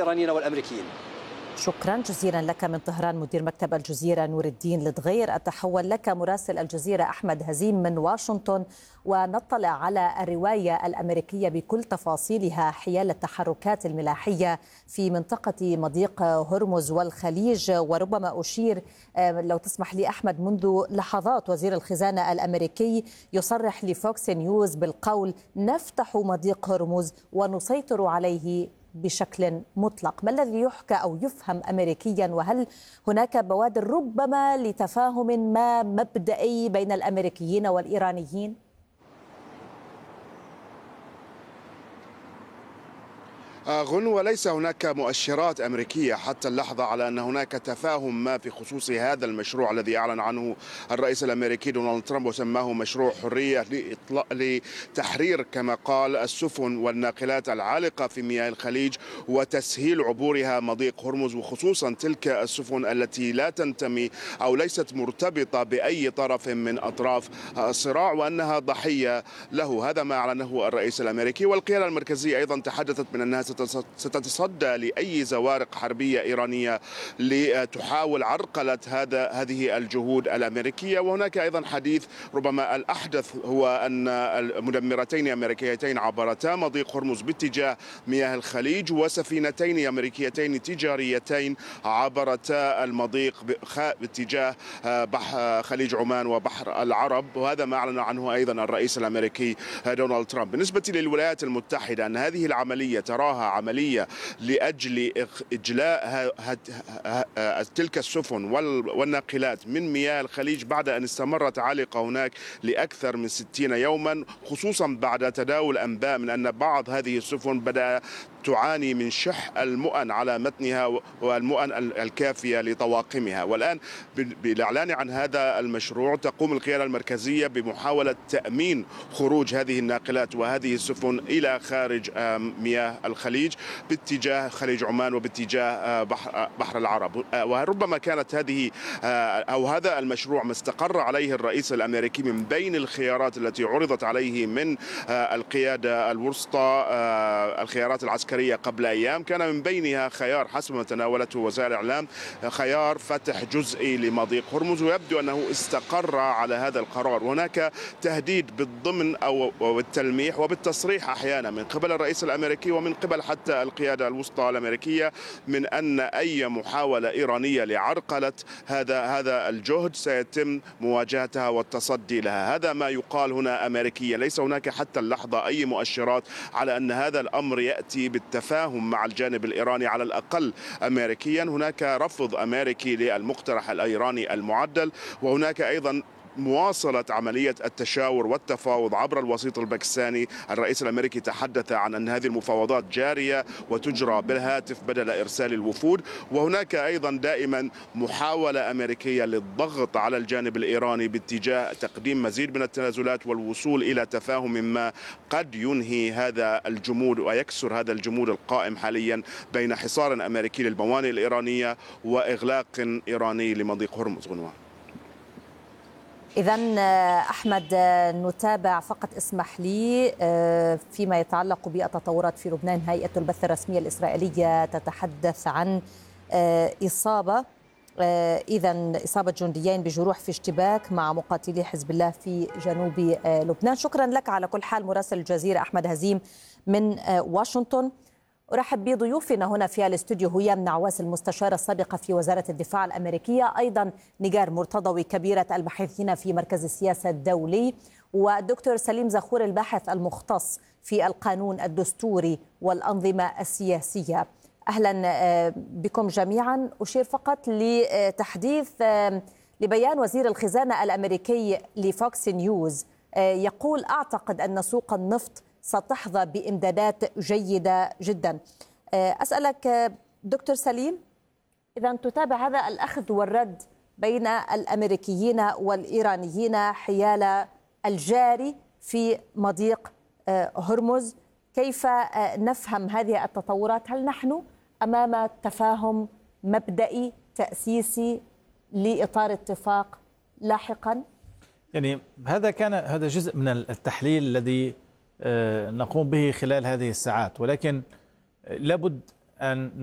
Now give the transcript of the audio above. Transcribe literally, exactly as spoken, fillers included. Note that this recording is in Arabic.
الإيرانيين والأمريكيين. شكرا جزيلا لك من طهران مدير مكتب الجزيرة نور الدين لدغير. أتحول لك مراسل الجزيرة أحمد هزيم من واشنطن، ونطلع على الرواية الأمريكية بكل تفاصيلها حيال التحركات الملاحية في منطقة مضيق هرمز والخليج. وربما أشير لو تسمح لي أحمد، منذ لحظات وزير الخزانة الأمريكي يصرح لفوكس نيوز بالقول نفتح مضيق هرمز ونسيطر عليه بشكل مطلق. ما الذي يحكى أو يفهم أمريكيا، وهل هناك بوادر ربما لتفاهم ما مبدئي بين الأمريكيين والإيرانيين؟ غنوة، ليس هناك مؤشرات أمريكية حتى اللحظة على أن هناك تفاهم ما في خصوص هذا المشروع الذي أعلن عنه الرئيس الأمريكي دونالد ترامب وسماه مشروع حرية لتحرير كما قال السفن والناقلات العالقة في مياه الخليج وتسهيل عبورها مضيق هرمز، وخصوصا تلك السفن التي لا تنتمي أو ليست مرتبطة بأي طرف من أطراف الصراع وأنها ضحية له. هذا ما أعلنه الرئيس الأمريكي. والقيادة المركزية أيضا تحدثت من أنها ستتصدى لأي زوارق حربية إيرانية لتحاول عرقلة هذا هذه الجهود الأمريكية. وهناك أيضا حديث ربما الأحدث هو أن المدمرتين الأمريكيتين عبرتا مضيق هرمز باتجاه مياه الخليج، وسفينتين أمريكيتين تجاريتين عبرتا المضيق باتجاه خليج عمان وبحر العرب، وهذا ما أعلن عنه أيضا الرئيس الأمريكي دونالد ترامب. بالنسبة للولايات المتحدة أن هذه العملية تراها عملية لأجل إجلاء تلك السفن والناقلات من مياه الخليج بعد أن استمرت عالقة هناك لأكثر من ستين يوما، خصوصا بعد تداول أنباء من أن بعض هذه السفن بدأ تعاني من شح المؤن على متنها والمؤن الكافية لطواقمها. والآن بالإعلان عن هذا المشروع تقوم القيادة المركزية بمحاولة تأمين خروج هذه الناقلات وهذه السفن إلى خارج مياه الخليج باتجاه خليج عمان وباتجاه بحر, بحر العرب. وربما كانت هذه أو هذا المشروع ما استقر عليه الرئيس الأمريكي من بين الخيارات التي عرضت عليه من القيادة الوسطى، الخيارات العسكرية قبل أيام، كان من بينها خيار حسب ما تناولته وسائل الإعلام خيار فتح جزئي لمضيق هرمز، ويبدو أنه استقر على هذا القرار. وهناك تهديد بالضمن أو بالتلميح وبالتصريح أحيانا من قبل الرئيس الأمريكي ومن قبل حتى القيادة الوسطى الأمريكية من أن أي محاولة إيرانية لعرقلة هذا هذا الجهد سيتم مواجهتها والتصدي لها. هذا ما يقال هنا أمريكيا. ليس هناك حتى اللحظة أي مؤشرات على أن هذا الأمر يأتي بالتفاهم مع الجانب الإيراني على الأقل أمريكيا. هناك رفض أمريكي للمقترح الإيراني المعدل، وهناك أيضا مواصلة عملية التشاور والتفاوض عبر الوسيط الباكستاني. الرئيس الأمريكي تحدث عن أن هذه المفاوضات جارية وتجرى بالهاتف بدل إرسال الوفود. وهناك أيضا دائما محاولة أمريكية للضغط على الجانب الإيراني باتجاه تقديم مزيد من التنازلات والوصول إلى تفاهم ما قد ينهي هذا الجمود ويكسر هذا الجمود القائم حاليا بين حصار أمريكي للموانئ الإيرانية وإغلاق إيراني لمضيق هرمز. غنوة. إذن أحمد، نتابع فقط اسمح لي فيما يتعلق بالتطورات في لبنان. هيئة البث الرسمية الإسرائيلية تتحدث عن إصابة إذن إصابة جنديين بجروح في اشتباك مع مقاتلي حزب الله في جنوب لبنان. شكرا لك على كل حال مراسل الجزيرة أحمد هزيم من واشنطن. أرحب بضيوفنا هنا في الاستوديو هيام نعواس المستشارة السابقة في وزارة الدفاع الأمريكية، أيضا نجار مرتضوي كبيرة الباحثين في مركز السياسة الدولي، والدكتور سليم زخور الباحث المختص في القانون الدستوري والأنظمة السياسية. أهلا بكم جميعا. أشير فقط لتحديث لبيان وزير الخزانة الأمريكي لفوكس نيوز، يقول أعتقد أن سوق النفط ستحظى بإمدادات جيدة جدا. أسألك دكتور سليم، إذا تتابع هذا الأخذ والرد بين الأمريكيين والإيرانيين حيال الجاري في مضيق هرمز، كيف نفهم هذه التطورات؟ هل نحن أمام تفاهم مبدئي تأسيسي لإطار اتفاق لاحقا؟ يعني هذا كان هذا جزء من التحليل الذي نقوم به خلال هذه الساعات، ولكن لابد أن